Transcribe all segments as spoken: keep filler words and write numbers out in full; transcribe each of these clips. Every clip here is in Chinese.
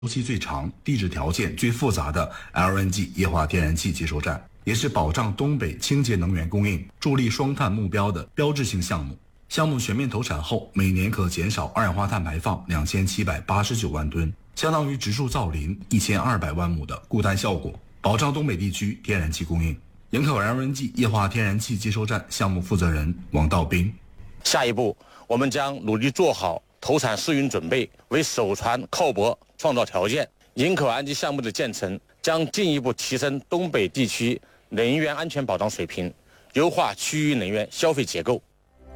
周期最长、地质条件最复杂的 L N G 液化天然气接收站，也是保障东北清洁能源供应、助力双碳目标的标志性项目。项目全面投产后，每年可减少二氧化碳排放两千七百八十九万吨，相当于植树造林一千二百万亩的固碳效果，保障东北地区天然气供应。营口 L N G 液化天然气接收站项目负责人王道斌： 下一步，我们将努力做好投产试运准备，为首船靠泊创造条件。营口 L N G 项目的建成将进一步提升东北地区能源安全保障水平，优化区域能源消费结构。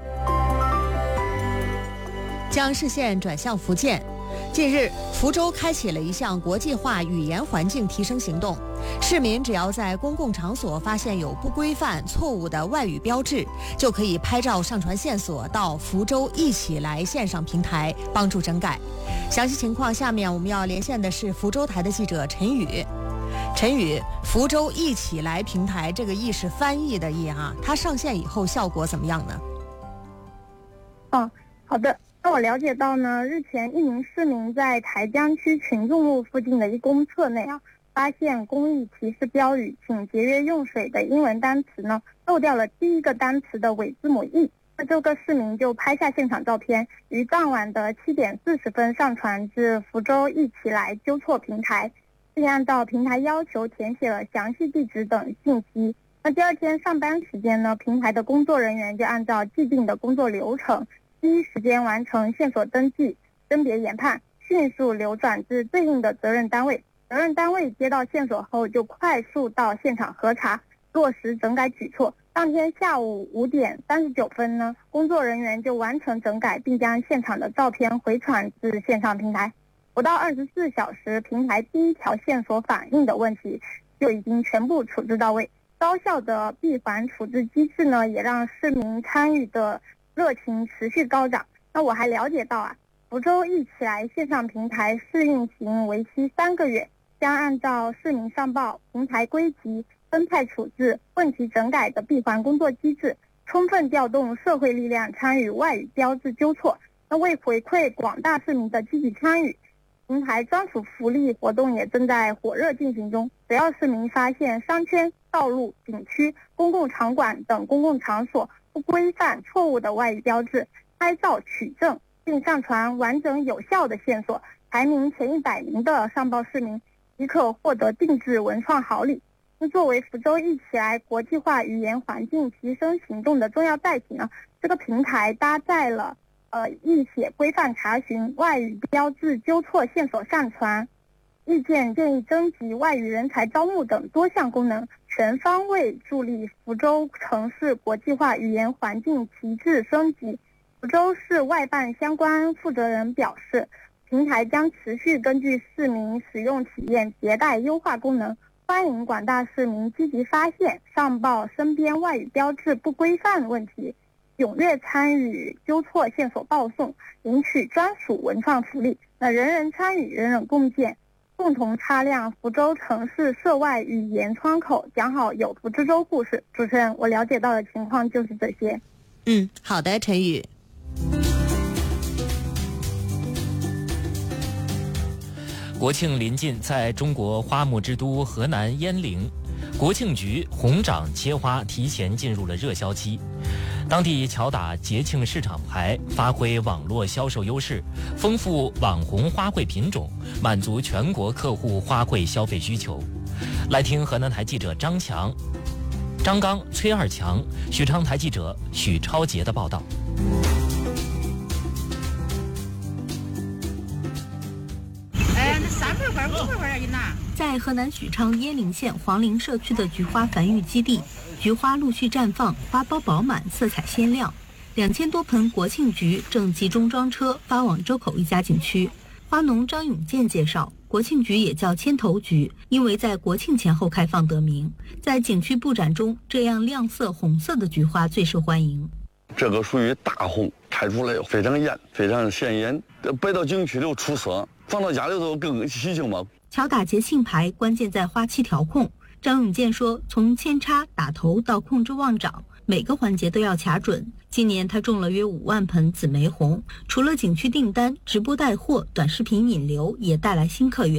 将视线转向福建，近日，福州开启了一项国际化语言环境提升行动。市民只要在公共场所发现有不规范、错误的外语标志，就可以拍照上传线索到福州一起来线上平台，帮助整改。详细情况，下面我们要连线的是福州台的记者陈宇。陈宇，福州一起来平台这个“义”是翻译的“义”哈，它上线以后效果怎么样呢？ 哦，好的。那我了解到呢，日前一名市民在台江区群众路附近的一公厕内啊，发现公益提示标语“请节约用水”的英文单词呢，漏掉了第一个单词的尾字母 e。那这个市民就拍下现场照片，于当晚的七点四十分上传至福州一起来纠错平台，并按照平台要求填写了详细地址等信息。那第二天上班时间呢，平台的工作人员就按照既定的工作流程，第一时间完成线索登记、甄别研判，迅速流转至对应的责任单位。责任单位接到线索后，就快速到现场核查，落实整改举措。当天下午五点三十九分呢，工作人员就完成整改，并将现场的照片回传至线上平台。不到二十四小时，平台第一条线索反映的问题就已经全部处置到位。高效的闭环处置机制呢，也让市民参与的热情持续高涨。那我还了解到啊，福州一起来线上平台试运行为期三个月，将按照市民上报、平台归集、分派处置、问题整改的闭环工作机制，充分调动社会力量参与外语标志纠错。那为回馈广大市民的积极参与，平台专属福利活动也正在火热进行中。只要市民发现商圈、道路、景区、公共场馆等公共场所不规范、错误的外语标志，拍照取证并上传完整有效的线索，排名前一百名的上报市民即可获得定制文创好礼。那作为福州一起来国际化语言环境提升行动的重要载体呢，这个平台搭载了呃译写规范查询、外语标志纠错线索上传、意见建议征集、外语人才招募等多项功能，全方位助力福州城市国际化语言环境提质升级。福州市外办相关负责人表示，平台将持续根据市民使用体验迭代优化功能，欢迎广大市民积极发现、上报身边外语标志不规范问题，踊跃参与纠错线索报送，领取专属文创福利。那人人参与，人人共建，共同擦亮福州城市涉外语言窗口，讲好有福之州故事。主持人，我了解到的情况就是这些。 嗯，好的，陈宇。 国庆临近，在中国花木之都河南鄢陵，国庆局红掌切花提前进入了热销期。当地巧打节庆市场牌，发挥网络销售优势，丰富网红花卉品种，满足全国客户花卉消费需求。来听河南台记者张强、张刚、崔二强，许昌台记者许超杰的报道。 在河南许昌鄢陵县黄陵社区的菊花繁育基地，菊花陆续绽放，花苞饱满，色彩鲜亮。两千多盆国庆菊正集中装车发往周口一家景区。花农张永健介绍，国庆菊也叫千头菊，因为在国庆前后开放得名。在景区布展中，这样亮色红色的菊花最受欢迎。 这个属于大红，开出来非常艳，非常鲜艳，摆到景区里出色，放到家里头更喜庆嘛。 巧打节庆牌关键在花期调控。张永健说，从扦插、打头到控制旺长，每个环节都要卡准。今年他种了约五万盆紫玫红，除了景区订单，直播带货、短视频引流也带来新客源。